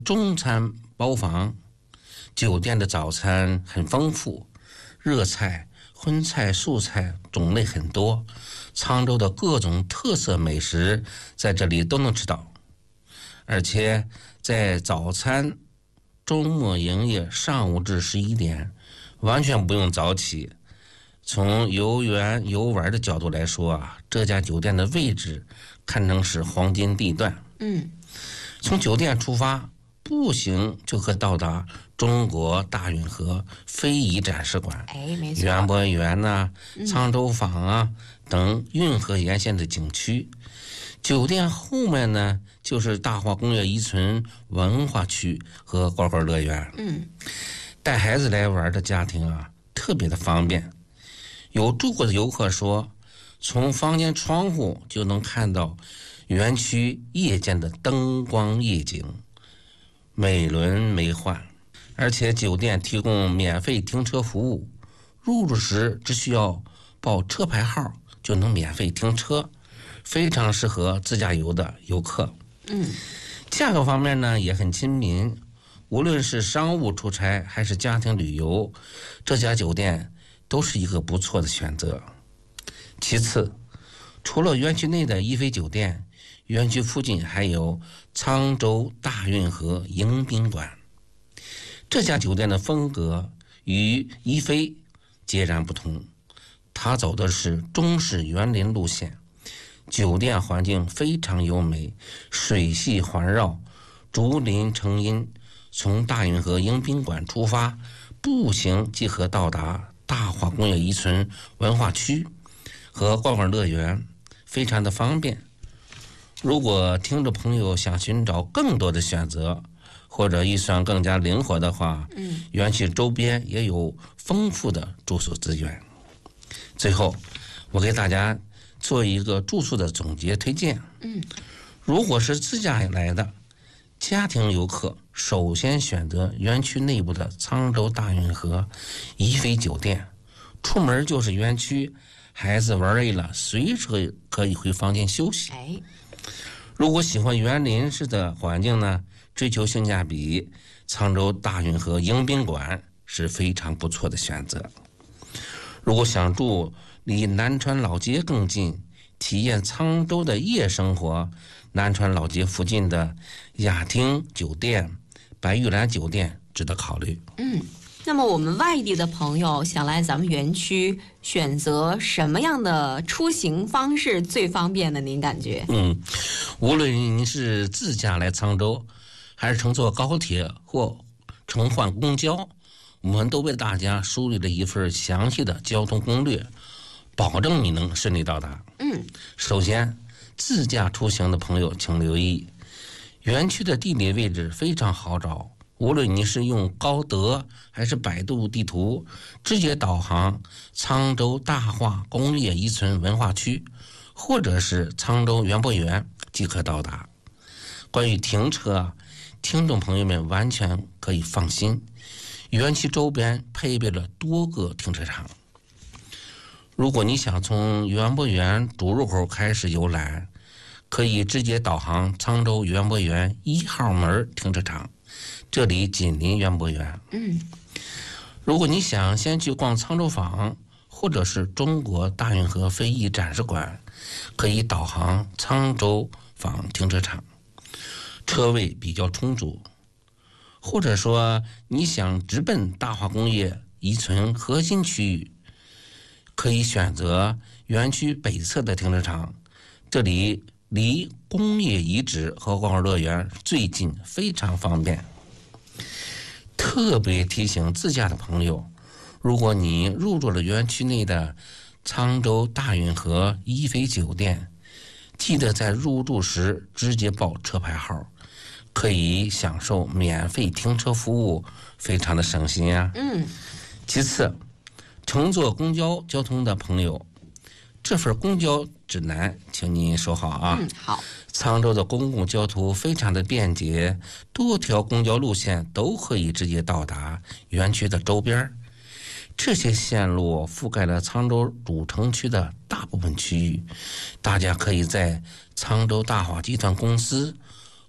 中餐包房，酒店的早餐很丰富，热菜、荤菜、素菜种类很多，沧州的各种特色美食在这里都能吃到。而且在早餐周末营业，上午至11点，完全不用早起。从游园游玩的角度来说啊，这家酒店的位置堪称是黄金地段。从酒店出发，步行就可到达中国大运河非遗展示馆、 没错， 园博园呐、沧州坊啊等运河沿线的景区。酒店后面呢，就是大化工业遗存文化区和呱呱乐园。带孩子来玩的家庭啊，特别的方便。有住过的游客说，从房间窗户就能看到园区夜间的灯光夜景，美轮美奂。而且酒店提供免费停车服务，入住时只需要报车牌号就能免费停车，非常适合自驾游的游客。价格方面呢也很亲民，无论是商务出差还是家庭旅游，这家酒店都是一个不错的选择。其次，除了园区内的一菲酒店，园区附近还有沧州大运河迎宾馆。这家酒店的风格与一菲截然不同，它走的是中式园林路线，酒店环境非常优美，水系环绕，竹林成荫。从大运河迎宾馆出发，步行即可到达大化工业遗存文化区和呱呱乐园，非常的方便。如果听众朋友想寻找更多的选择，或者预算更加灵活的话，园区周边也有丰富的住宿资源。最后，我给大家做一个住宿的总结推荐。如果是自驾来的家庭游客，首先选择园区内部的沧州大运河一菲酒店，出门就是园区，孩子玩累了随时可以回房间休息。如果喜欢园林式的环境呢，追求性价比，沧州大运河迎宾馆是非常不错的选择。如果想住离南川老街更近，体验沧州的夜生活，南川老街附近的雅厅酒店、白玉兰酒店值得考虑。 那么我们外地的朋友想来咱们园区，选择什么样的出行方式最方便呢？您感觉？ 无论您是自驾来沧州，还是乘坐高铁或乘换公交，我们都为大家梳理了一份详细的交通攻略，保证你能顺利到达。首先，自驾出行的朋友请留意，园区的地理位置非常好找，无论你是用高德还是百度地图，直接导航沧州大化工业遗存文化区，或者是沧州园博园即可到达。关于停车，听众朋友们完全可以放心，园区周边配备了多个停车场。如果你想从园博园主入口开始游览，可以直接导航沧州园博园1号门停车场，这里紧邻园博园。如果你想先去逛沧州坊或者是中国大运河非遗展示馆，可以导航沧州坊停车场，车位比较充足。或者说你想直奔大化工业遗存核心区域，可以选择园区北侧的停车场，这里离工业遗址和呱呱乐园最近，非常方便。特别提醒自驾的朋友，如果你入住了园区内的沧州大运河一菲酒店，记得在入住时直接报车牌号，可以享受免费停车服务，非常的省心啊。其次，乘坐公交交通的朋友，这份公交指南请您收好啊。 好。 沧州的公共交通非常的便捷，多条公交路线都可以直接到达园区的周边。这些线路覆盖了沧州主城区的大部分区域，大家可以在沧州大化集团公司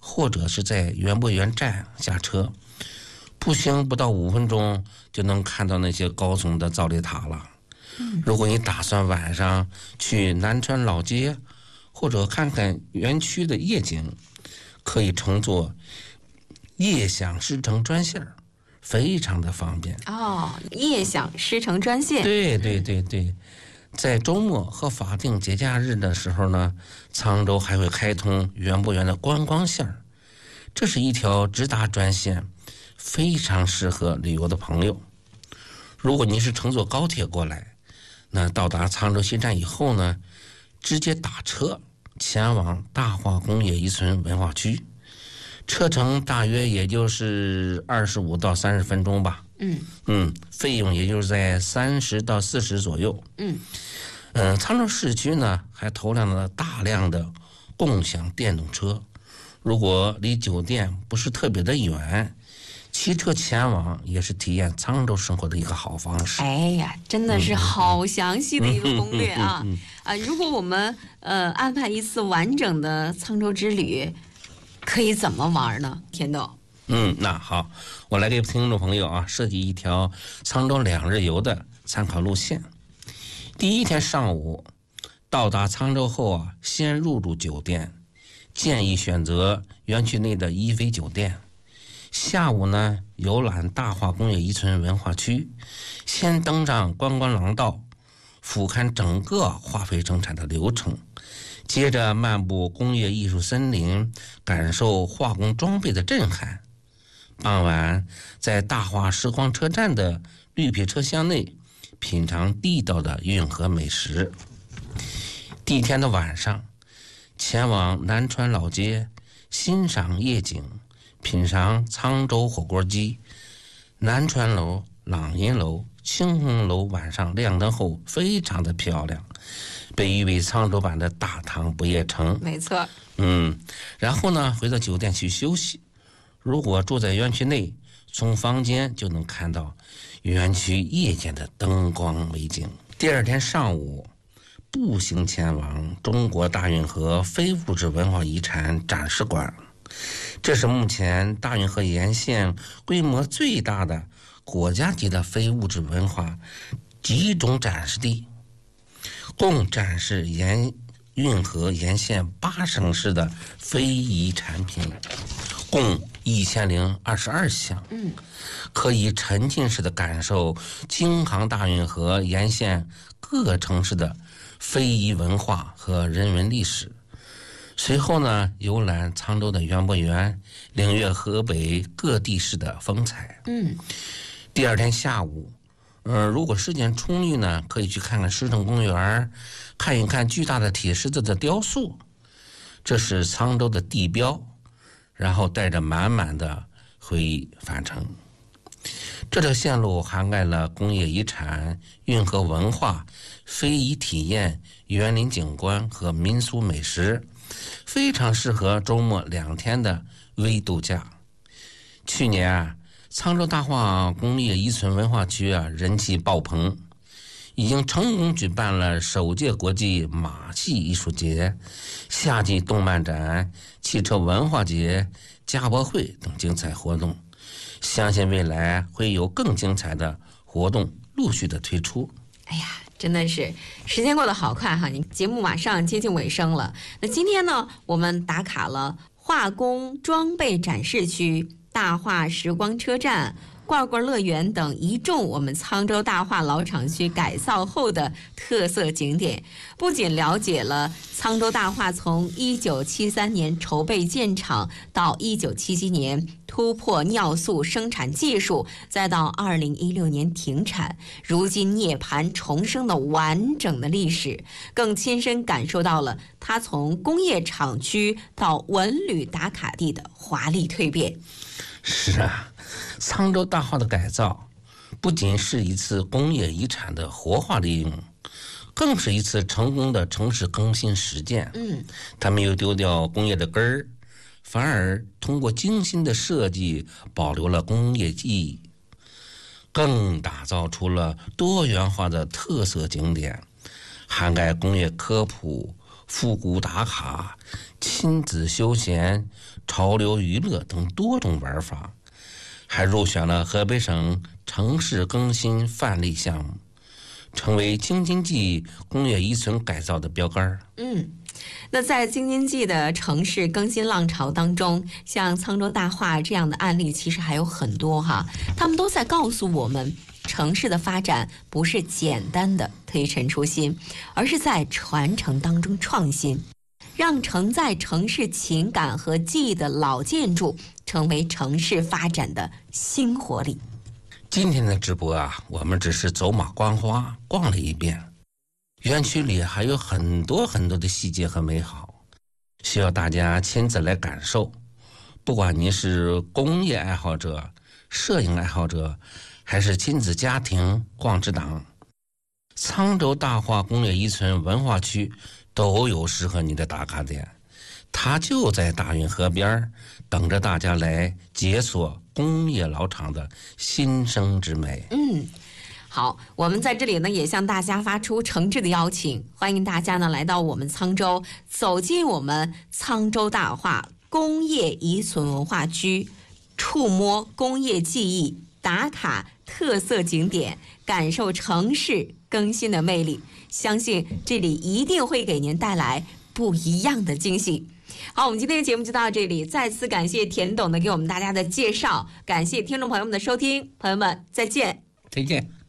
或者是在园博园站下车，步行不到5分钟就能看到那些高耸的造丽塔了。如果你打算晚上去南川老街，或者看看园区的夜景，可以乘坐夜享狮城专线，非常的方便。 夜享狮城专线。 对，在周末和法定节假日的时候呢，沧州还会开通园博园的观光线，这是一条直达专线，非常适合旅游的朋友。如果你是乘坐高铁过来，那到达沧州西站以后呢，直接打车前往大化工业遗存文化区，车程大约也就是25到30分钟吧。费用也就是在30到40左右。沧州市区呢还投量了大量的共享电动车，如果离酒店不是特别的远，骑车前往也是体验沧州生活的一个好方式。 哎呀，真的是好详细的一个攻略啊！如果我们安排一次完整的沧州之旅，可以怎么玩呢？田豆。 那好，我来给听众朋友设计一条沧州2日游的参考路线。第一天上午到达沧州后先入住酒店，建议选择园区内的一飞酒店。下午呢，游览大化工业遗存文化区，先登上观光廊道，俯瞰整个化肥生产的流程，接着漫步工业艺术森林，感受化工装备的震撼。傍晚在大化时光车站的绿皮车厢内品尝地道的运河美食。第一天的晚上，前往南川老街欣赏夜景，品尝沧州火锅鸡。南川楼、朗银楼、清红楼晚上亮灯后非常的漂亮，被誉为沧州版的大唐不夜城。 没错。 然后呢，回到酒店去休息。如果住在园区内，从房间就能看到园区夜间的灯光美景。第二天上午，步行前往中国大运河非物质文化遗产展示馆，这是目前大运河沿线规模最大的国家级的非物质文化集中展示地，共展示运河沿线8省市的非遗产品，共1022项。可以沉浸式的感受京杭大运河沿线各城市的非遗文化和人文历史。随后呢，游览沧州的园博园，领略河北各地市的风采。第二天下午，如果时间充裕呢，可以去看看狮城公园，看一看巨大的铁狮子的雕塑，这是沧州的地标。然后带着满满的回忆返程。这条线路涵盖了工业遗产、运河文化、非遗体验、园林景观和民俗美食，非常适合周末2天的微度假。去年沧州大化工业遗存文化区人气爆棚，已经成功举办了首届国际马戏艺术节、夏季动漫展、汽车文化节、家博会等精彩活动，相信未来会有更精彩的活动陆续的推出。 哎呀，真的是时间过得好快哈！你节目马上接近尾声了。那今天呢，我们打卡了化工装备展示区、大化时光车站、罐罐乐园等一众我们沧州大化老厂区改造后的特色景点，不仅了解了沧州大化从1973年筹备建厂到1977年突破尿素生产技术，再到2016年停产，如今涅槃重生的完整的历史，更亲身感受到了它从工业厂区到文旅打卡地的华丽蜕变。 是啊，沧州大化的改造不仅是一次工业遗产的活化利用，更是一次成功的城市更新实践。它没有丢掉工业的根儿，反而通过精心的设计保留了工业记忆，更打造出了多元化的特色景点，涵盖工业科普、复古打卡、亲子休闲、 潮流娱乐等多种玩法，还入选了河北省城市更新范例项目，成为京津冀工业遗存改造的标杆。 那在京津冀的城市更新浪潮当中，像沧州大化这样的案例其实还有很多哈，他们都在告诉我们，城市的发展不是简单的推陈出新，而是在传承当中创新，让承载城市情感和记忆的老建筑成为城市发展的新活力。 今天的直播我们只是走马观花逛了一遍，园区里还有很多很多的细节和美好，需要大家亲自来感受。不管您是工业爱好者、摄影爱好者，还是亲子家庭逛之党，沧州大化工业遗存文化区都有适合你的打卡点。它就在大运河边，等着大家来解锁工业老厂的新生之美。 好，我们在这里呢也向大家发出诚挚的邀请，欢迎大家呢来到我们沧州，走进我们沧州大化工业遗存文化区，触摸工业记忆，打卡特色景点，感受城市更新的魅力。相信这里一定会给您带来不一样的惊喜。好，我们今天的节目就到这里，再次感谢田董呢给我们大家的介绍，感谢听众朋友们的收听，朋友们再见。 再见。